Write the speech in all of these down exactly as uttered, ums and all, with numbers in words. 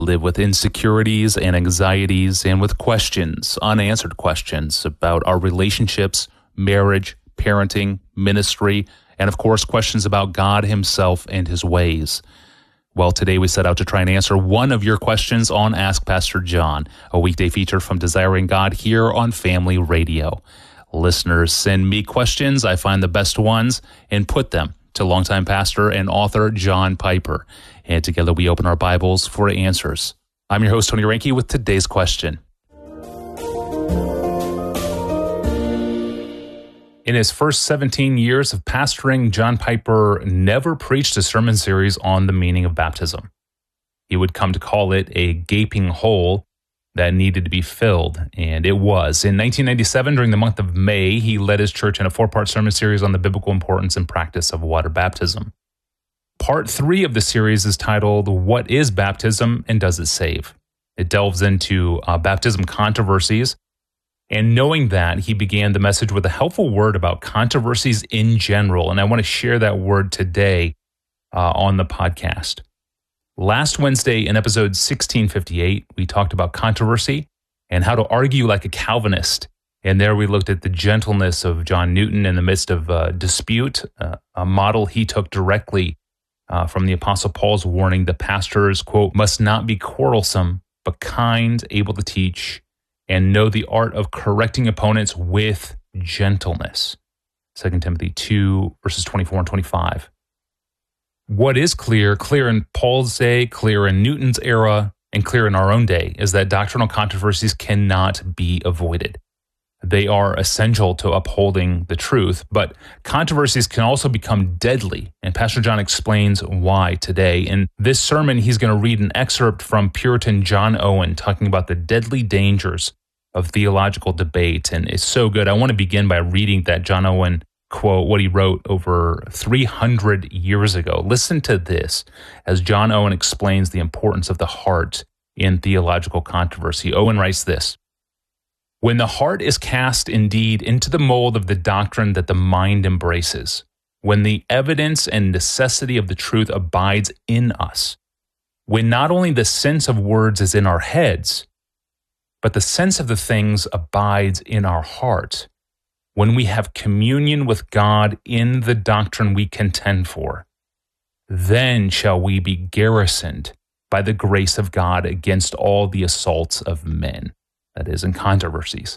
live with insecurities and anxieties and with questions, unanswered questions about our relationships, marriage, parenting, ministry, and of course, questions about God himself and his ways. Well, today we set out to try and answer one of your questions on Ask Pastor John, a weekday feature from Desiring God here on Family Radio. Listeners send me questions. I find the best ones and put them to longtime pastor and author John Piper. And together we open our Bibles for answers. I'm your host, Tony Reinke, with today's question. In his first seventeen years of pastoring, John Piper never preached a sermon series on the meaning of baptism. He would come to call it a gaping hole that needed to be filled, and it was. In nineteen ninety-seven, during the month of May, he led his church in a four-part sermon series on the biblical importance and practice of water baptism. Part three of the series is titled, What is Baptism and Does It Save? It delves into uh, baptism controversies. And knowing that, he began the message with a helpful word about controversies in general. And I want to share that word today uh, on the podcast. Last Wednesday in episode sixteen fifty-eight, we talked about controversy and how to argue like a Calvinist. And there we looked at the gentleness of John Newton in the midst of uh, dispute, uh, a model he took directly uh, from the Apostle Paul's warning that pastors, quote, must not be quarrelsome, but kind, able to teach, and know the art of correcting opponents with gentleness. Second Timothy two, verses twenty-four and twenty-five. What is clear, clear in Paul's day, clear in Newton's era, and clear in our own day, is that doctrinal controversies cannot be avoided. They are essential to upholding the truth, but controversies can also become deadly, and Pastor John explains why today. In this sermon, he's going to read an excerpt from Puritan John Owen talking about the deadly dangers of theological debate, and it's so good. I want to begin by reading that John Owen quote, what he wrote over three hundred years ago. Listen to this as John Owen explains the importance of the heart in theological controversy. Owen writes this: when the heart is cast indeed into the mold of the doctrine that the mind embraces, when the evidence and necessity of the truth abides in us, when not only the sense of words is in our heads, but the sense of the things abides in our heart, when we have communion with God in the doctrine we contend for, then shall we be garrisoned by the grace of God against all the assaults of men, that is, in controversies.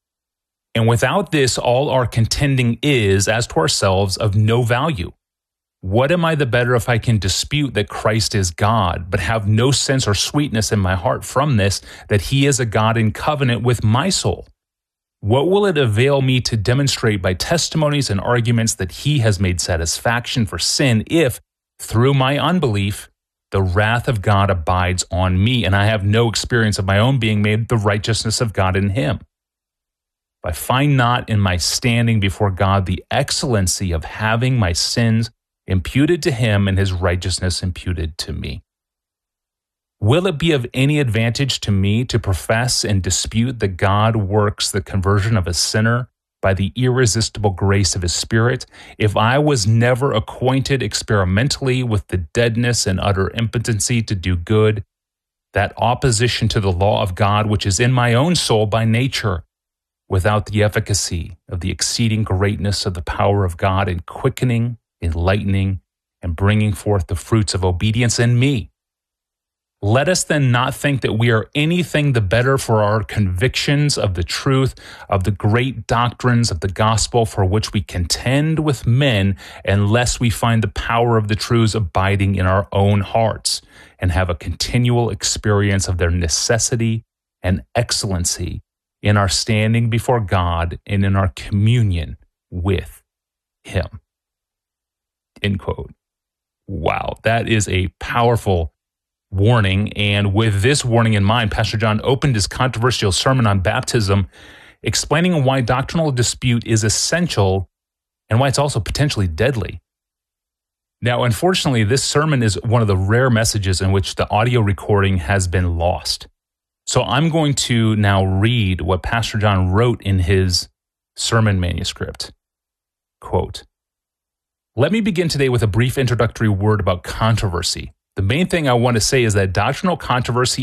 And without this, all our contending is, as to ourselves, of no value. What am I the better if I can dispute that Christ is God, but have no sense or sweetness in my heart from this, that he is a God in covenant with my soul? What will it avail me to demonstrate by testimonies and arguments that he has made satisfaction for sin if, through my unbelief, the wrath of God abides on me, and I have no experience of my own being made the righteousness of God in him? If I find not in my standing before God the excellency of having my sins imputed to him and his righteousness imputed to me, will it be of any advantage to me to profess and dispute that God works the conversion of a sinner by the irresistible grace of his Spirit, if I was never acquainted experimentally with the deadness and utter impotency to do good, that opposition to the law of God which is in my own soul by nature, without the efficacy of the exceeding greatness of the power of God in quickening, enlightening, and bringing forth the fruits of obedience in me? Let us then not think that we are anything the better for our convictions of the truth of the great doctrines of the gospel for which we contend with men, unless we find the power of the truths abiding in our own hearts and have a continual experience of their necessity and excellency in our standing before God and in our communion with him. End quote. Wow, that is a powerful warning. And with this warning in mind, Pastor John opened his controversial sermon on baptism, explaining why doctrinal dispute is essential and why it's also potentially deadly. Now, unfortunately, this sermon is one of the rare messages in which the audio recording has been lost. So I'm going to now read what Pastor John wrote in his sermon manuscript. Quote, "Let me begin today with a brief introductory word about controversy, The main thing I want to say is that doctrinal controversy